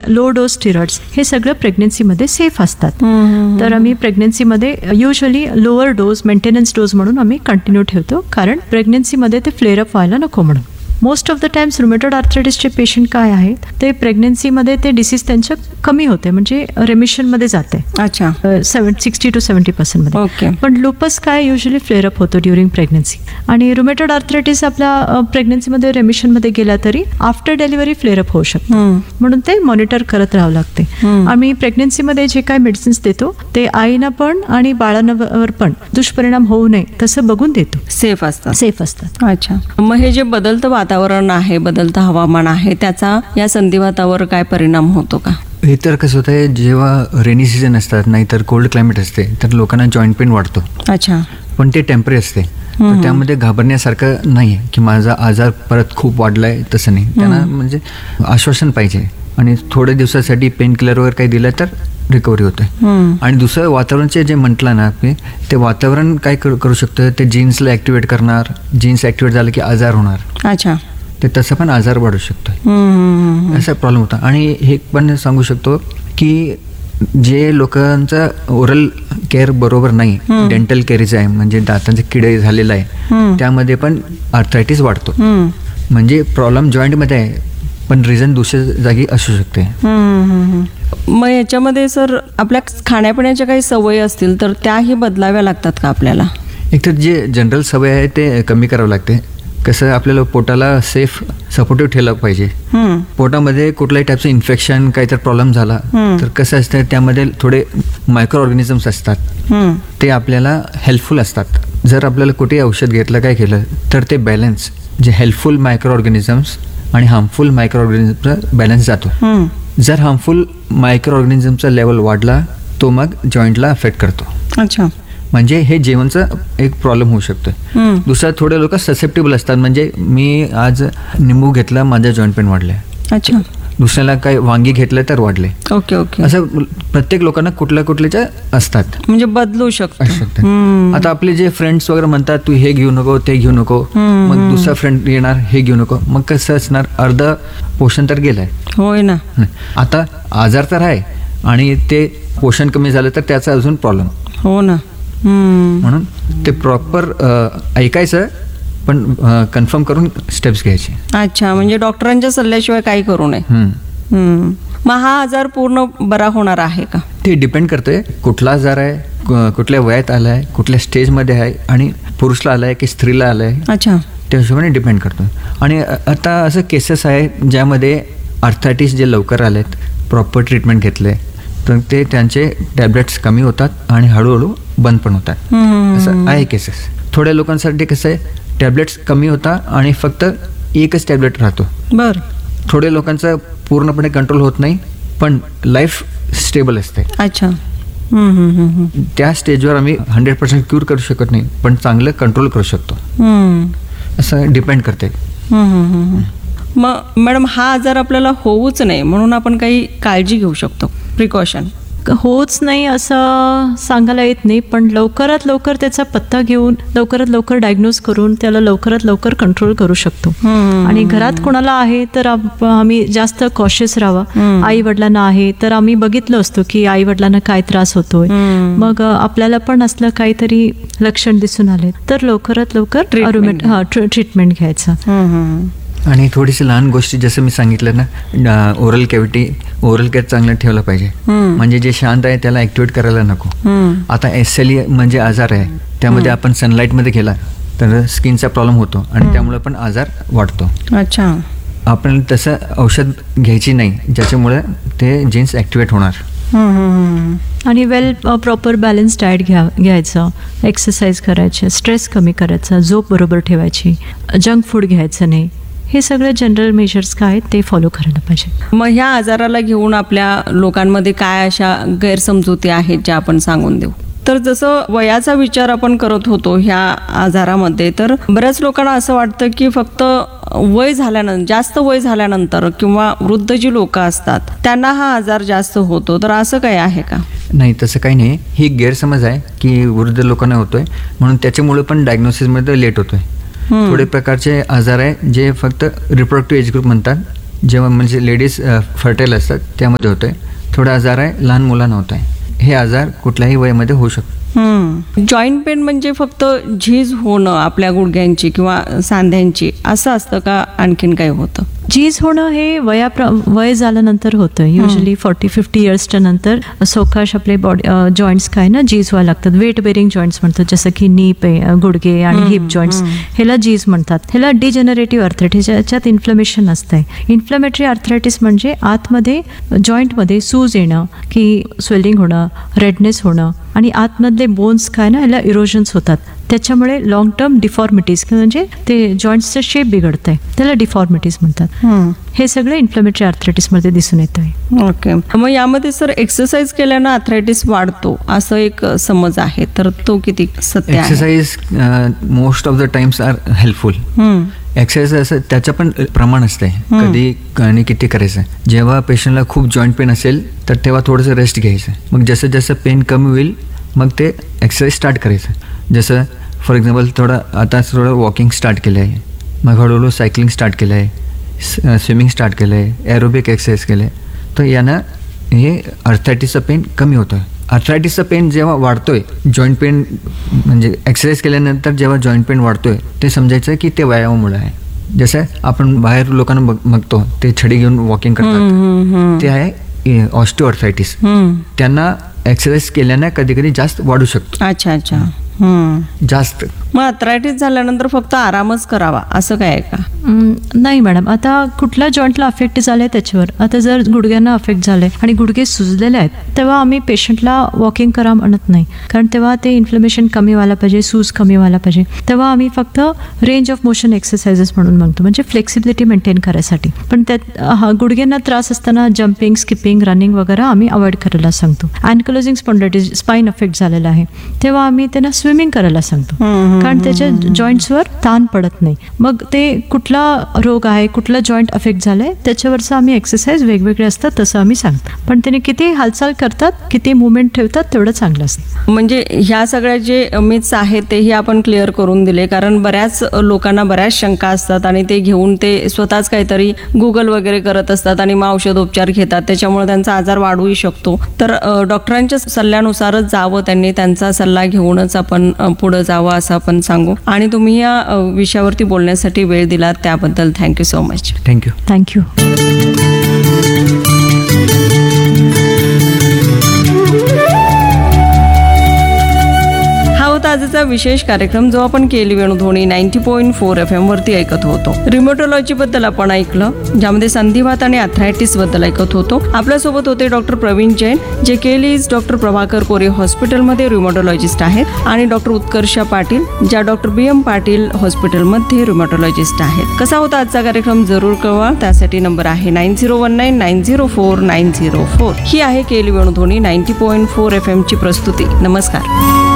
Low dose steroids हे सगळं प्रेग्नन्सीमध्ये safe असतात. तर आम्ही प्रेग्नन्सीमध्ये usually lower dose maintenance dose म्हणून आम्ही कंटिन्यू ठेवतो, कारण प्रेग्नन्सीमध्ये ते फ्लेअर अप व्हायला नको म्हणून. Most of the times rheumatoid आर्थरायटिसचे patient काय आहेत, ते प्रेग्नन्सीमध्ये ते डिसीज त्यांचं कमी होते, म्हणजे रेमिशनमध्ये जाते. अच्छा. 60 to 70% मध्ये. ओके. पण लुपस काय युजली फ्लेअर अप होतो ड्युरिंग प्रेग्नन्सी, आणि रुमेटॉइड आर्थरायटिस आपल्या प्रेग्नन्सीमध्ये रेमिशनमध्ये गेला तरी आफ्टर डिलिव्हरी फ्लेअर अप होऊ शकतो, म्हणून ते मॉनिटर करत राहावं लागते. आम्ही प्रेग्नन्सीमध्ये जे काय मेडिसिन्स देतो ते आईना पण आणि बाळांवर पण दुष्परिणाम होऊ नये तसं बघून देतो. सेफ असतात. अच्छा. मग हे जे बदलतं वातावरण आहे, बदलतं हवामान आहे, त्याचा या संधिवातावर काय परिणाम होतो का? हे तर कसं होतं आहे, जेव्हा रेनी सीझन असतात नाहीतर कोल्ड क्लायमेट असते तर लोकांना जॉईंट पेन वाढतो. अच्छा. पण ते टेम्पररी असते, तर त्यामध्ये घाबरण्यासारखं नाही आहे की माझा आजार परत खूप वाढलाय, तसं नाही. त्यांना म्हणजे आश्वासन पाहिजे, आणि थोड्या दिवसासाठी पेन किलर वगैरे काही दिलं तर रिकव्हरी होते. आणि दुसरं वातावरणचे जे म्हटलं ना आपण, ते वातावरण काय करू शकतं, ते जीन्सला ॲक्टिवेट करणार, जीन्स ॲक्टिवेट झालं की आजार होणार. अच्छा. ते तसं पण आजार वाढू शकतो, असा प्रॉब्लेम होता. आणि हे पण सांगू शकतो की जे लोकांचा ओरल केअर बरोबर नाही, डेंटल केअर आहे म्हणजे दातांचे किडे झालेला आहे, त्यामध्ये पण आर्थरायटिस वाढतो. म्हणजे प्रॉब्लेम जॉईंटमध्ये आहे पण रिझन दुसऱ्या जागी असू शकते. मग याच्यामध्ये सर आपल्या खाण्यापिण्याच्या काही सवयी असतील तर त्याही बदलाव्या लागतात का आपल्याला? एकतर जे जनरल सवय आहे ते कमी करावं लागते. कसं आपल्याला पोटाला सेफ सपोर्टिव्ह ठेवलं पाहिजे. पोटामध्ये कुठल्याही टाईपचं इन्फेक्शन काहीतरी प्रॉब्लेम झाला तर कसं असतं, त्यामध्ये थोडे मायक्रो ऑर्गॅनिझम्स असतात, ते आपल्याला हेल्पफुल असतात. जर आपल्याला कुठेही औषध घेतलं काय केलं तर ते बॅलन्स, जे हेल्पफुल मायक्रो ऑर्गॅनिझम्स आणि हार्मफुल मायक्रो ऑर्गॅनिझमचा बॅलन्स जातो. जर हार्मफुल मायक्रो ऑर्गॅनिझमचा लेवल वाढला तो मग जॉईंटला अफेक्ट करतो. अच्छा. म्हणजे हे जेवणचा एक प्रॉब्लेम होऊ शकतो. दुसरा, थोडे लोक ससेप्टेबल असतात, म्हणजे मी आज निंबू घेतला माझ्या जॉईंट पेन वाढले. अच्छा. दुसऱ्याला काही वांगी घेतलं तर वाढले. Okay okay. असं प्रत्येक लोकांना कुठल्याच्या असतात, म्हणजे बदलू शकतात. आता आपले जे फ्रेंड्स वगैरे म्हणतात तू हे घेऊ नको ते घेऊ नको, मग दुसरा फ्रेंड येणार हे घेऊ नको, मग कसं असणार, अर्ध पोषण तर गेलंय. होय ना. आता आजार तर आहे आणि ते पोषण कमी झालं तर त्याचा अजून प्रॉब्लेम. हो ना. म्हणून ते प्रॉपर ऐकायचं पण कन्फर्म करून स्टेप्स घ्यायचे. अच्छा. म्हणजे डॉक्टरांच्या सल्ल्याशिवाय काही करू नये. मग हा आजार पूर्ण बरा होणार आहे का? ते डिपेंड करते कुठला आजार आहे, कुठल्या वयात आलाय, कुठल्या स्टेजमध्ये आहे, आणि पुरुषला आलाय की स्त्रीला आलाय. अच्छा. त्या हिशोबाने डिपेंड करतो. आणि आता असं केसेस आहे ज्यामध्ये आर्थरायटिस जे लवकर आलेत, प्रॉपर ट्रीटमेंट घेतले तर ते त्यांचे टॅबलेट्स कमी होतात आणि हळूहळू बंद पण होतात. असं आहे केसेस. थोड्या लोकांसाठी कसं आहे, टॅबलेट्स कमी होतात आणि फक्त एकच टॅबलेट राहतो. बरं. थोड्या लोकांचा पूर्णपणे कंट्रोल होत नाही पण लाईफ स्टेबल असते. अच्छा. त्या स्टेजवर आम्ही 100% क्यूर करू शकत नाही पण चांगलं कंट्रोल करू शकतो. असं डिपेंड करते. मग मॅडम, हा आजार आपल्याला होऊच नाही म्हणून आपण काही काळजी घेऊ शकतो, प्रिकॉशन? होच नाही असं सांगायला येत नाही, पण लवकरात लवकर त्याचा पत्ता घेऊन लवकरात लवकर डायग्नोज करून त्याला लवकरात लवकर कंट्रोल करू शकतो. आणि घरात कोणाला आहे तर आम्ही जास्त कॉशियस राहावं. आई वडिलांना आहे तर आम्ही बघितलं असतो की आई वडिलांना काय त्रास होतोय, मग आपल्याला पण असलं काहीतरी लक्षण दिसून आले तर लवकरात लवकर ट्रीटमेंट घ्यायचं. आणि थोडीशी लहान गोष्टी जसं मी सांगितलं ना, ओरल केअर चांगलं ठेवलं पाहिजे. म्हणजे जे शांत आहे त्याला ऍक्टिव्हेट करायला नको. आता SLE म्हणजे आजार आहे, त्यामध्ये आपण सनलाईटमध्ये गेला तर स्किनचा प्रॉब्लेम होतो आणि त्यामुळे पण आजार वाढतो. अच्छा. आपण तसं औषध घ्यायची नाही ज्याच्यामुळे ते जीन्स ऍक्टिव्हेट होणार. आणि प्रॉपर बॅलन्स डाएट घ्यायचं, एक्सरसाइज करायचं, स्ट्रेस कमी करायचा, झोप बरोबर ठेवायची, जंक फूड घ्यायचं नाही. हे सगळे जनरल मेजर्स काय आहेत ते फॉलो करायला पाहिजे. मग ह्या आजाराला घेऊन आपल्या लोकांमध्ये काय अशा गैरसमजुती आहेत ज्या आपण सांगून देऊ? तर जसं वयाचा विचार आपण करत होतो ह्या आजारामध्ये, तर बऱ्याच लोकांना असं वाटतं की फक्त जास्त वय झाल्यानंतर किंवा वृद्ध जी लोक असतात त्यांना हा आजार जास्त होतो, तर असं काय आहे का? नाही, तसं काही नाही. ही गैरसमज आहे की वृद्ध लोकांना होतोय म्हणून त्याच्यामुळे पण डायग्नोसिसमध्ये लेट होतोय. थोडे प्रकारचे आजार आहे जे फक्त रिप्रोडक्टिव्ह एज ग्रुप म्हणतात जेव्हा म्हणजे लेडीज फर्टाईल असतात त्यामध्ये होतोय. थोडा आजार आहे लहान मुलांना होत आहे. हे आजार कुठल्याही वयामध्ये होऊ शकतो. जॉईंट पेन म्हणजे फक्त झीज होणं आपल्या गुडघ्यांची किंवा सांध्यांची असं असतं का आणखीन काही होतं? झीज होणं हे वय झाल्यानंतर होतं. युजली 40-50 इयर्सच्या नंतर सावकाश आपले बॉडी जॉईंट्स काय ना झीज व्हायला लागतात. वेट बेरिंग जॉईंट्स म्हणतात, जसं की नी गुडघे आणि हिप जॉईंट्स, ह्याला झीज म्हणतात. ह्याला डिजेनरेटिव्ह आर्थरायटिस, याच्यात इन्फ्लमेशन असतंय. इन्फ्लमेटरी आर्थरायटिस म्हणजे आतमध्ये जॉईंटमध्ये सूज येणं की स्वेलिंग होणं, रेडनेस होणं आणि आतमधले बोन्स काय ना ह्याला इरोजन्स होतात. त्याच्यामुळे लॉंग टर्म डिफॉर्मिटीज म्हणजे ते जॉईंट्सचं शेप बिघडतंय, त्याला डिफॉर्मिटीज म्हणतात. हे सगळं इन्फ्लमेटरी आर्थरायटिसमध्ये दिसून येत आहे. ओके. मग यामध्ये सर एक्सरसाइज केल्यानं आर्थरायटिस वाढतो असं एक समज आहे, तर तो किती सत्य आहे? Exercise most of the times R helpful. Exercise असं त्याचं पण प्रमाण असते, कधी आणि किती करायचं. जेव्हा पेशंटला खूप जॉईंट पेन असेल तर तेव्हा थोडंसं रेस्ट घ्यायचं. मग जसं जसं पेन कमी होईल मग ते एक्सरसाइज स्टार्ट करायचं. जसं फॉर एक्झाम्पल थोडं वॉकिंग स्टार्ट केलं आहे, मग हळूहळू सायकलिंग स्टार्ट केलं आहे, स्विमिंग स्टार्ट केलं आहे, ॲरोबिक एक्सरसाइज केलं आहे. तर यानं हे आर्थरायटिसचं पेन कमी होतं. आर्थरायटिसचं पेन जेव्हा वाढतोय, जॉईंट पेन म्हणजे एक्सरसाइज केल्यानंतर जेव्हा जॉईंट पेन वाढतोय ते समजायचं की ते व्यायामामुळे आहे. जसं आपण बाहेर लोकांना बघतो ते छडी घेऊन वॉकिंग करतात, ते आहे ऑस्टिओआर्थरायटिस. त्यांना एक्सरसाइज केल्याने कधी कधी जास्त वाढू शकतो. अच्छा. जास्त. मग आर्थरायटिस झाल्यानंतर फक्त आरामच करावा असं काय आहे का? नाही मॅडम, आता कुठल्या जॉईंटला अफेक्ट झालंय त्याच्यावर. आता जर गुडघ्यांना अफेक्ट झालंय आणि गुडघे सुजलेले आहेत तेव्हा आम्ही पेशंटला वॉकिंग करा म्हणत नाही, कारण तेव्हा ते इन्फ्लमेशन कमी व्हायला पाहिजे, सूज कमी व्हायला पाहिजे. तेव्हा आम्ही फक्त रेंज ऑफ मोशन एक्सरसाइजेस म्हणून म्हणतो, म्हणजे फ्लेक्सिबिलिटी मेंटेन करायसाठी. पण त्यात गुडघ्यांना त्रास असताना जम्पिंग, स्किपिंग, रनिंग वगैरे आम्ही अवॉइड करायला सांगतो. अँकलोजिंग स्पॉन्डिलायटिस, स्पाइन अफेक्ट झालेला आहे तेव्हा आम्ही त्यांना स्विमिंग करायला सांगतो, कारण त्याच्या जॉईंट्सवर ताण पडत नाही. मग ते कुठला रोग आहे, कुठला जॉईंट अफेक्ट झालाय त्याच्यावरचं आम्ही एक्सरसाइज वेगवेगळे असतात तसं आम्ही सांगतो. पण त्याने किती हालचाल करतात, किती मुवमेंट ठेवतात तेवढं चांगलं असतं. म्हणजे ह्या सगळ्या जे मिथ्स आहेत तेही आपण क्लिअर करून दिले, कारण बऱ्याच लोकांना बऱ्याच शंका असतात आणि ते घेऊन ते स्वतःच काहीतरी गुगल वगैरे करत असतात आणि मग औषधोपचार घेतात, त्याच्यामुळे त्यांचा आजार वाढूही शकतो. तर डॉक्टरांच्या सल्ल्यानुसारच जावं, त्यांनी त्यांचा सल्ला घेऊनच आपण पुढे जावं असं आपण सांगू. आणि तुम्ही या विषयावरती बोलण्यासाठी वेळ दिलात त्याबद्दल थँक्यू सो मच. थँक्यू. आजचा विशेष कार्यक्रम जो आपण केली वेणुध्वनी 90.4 FM वरती ऐकत होतो. रिमोटॉलॉजी बद्दल आपण ऐकलं, ज्यामध्ये संधिवात आणि आर्थरायटिस बद्दल ऐकत होतो. आपल्यासोबत होते डॉक्टर प्रवीण जैन, जे केलीज डॉक्टर प्रभाकर कोरे हॉस्पिटलमध्ये रिमोटॉलॉजिस्ट आहेत, आणि डॉक्टर उत्कर्षा पाटील, ज्या डॉक्टर BM पाटील हॉस्पिटलमध्ये रिमोटॉलॉजिस्ट आहेत. कसा होता आजचा कार्यक्रम जरूर कळवा. त्यासाठी नंबर आहे 9019904904. ही आहे केली वेणुध्वनी 90.4 FM ची प्रस्तुती. नमस्कार.